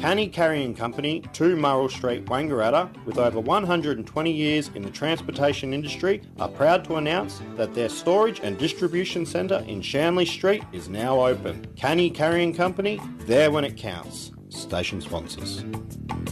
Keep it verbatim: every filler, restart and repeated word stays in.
Canny Carrying Company, two Murrell Street, Wangaratta, with over one hundred twenty years in the transportation industry, are proud to announce that their storage and distribution centre in Shanley Street is now open. Canny Carrying Company, there when it counts. Station sponsors.